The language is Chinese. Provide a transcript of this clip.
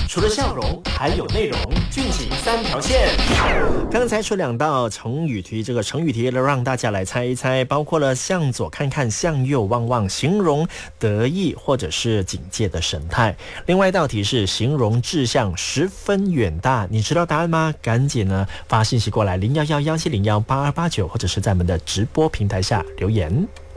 除了笑容，还有内容，俊情三条线。刚才出2道成语题，这个成语题让大家来猜一猜，包括了向左看看，向右望望，形容得意或者是警戒的神态。另外一道题是形容志向十分远大，你知道答案吗？赶紧呢发信息过来，0111701829，或者是在我们的直播平台下留言。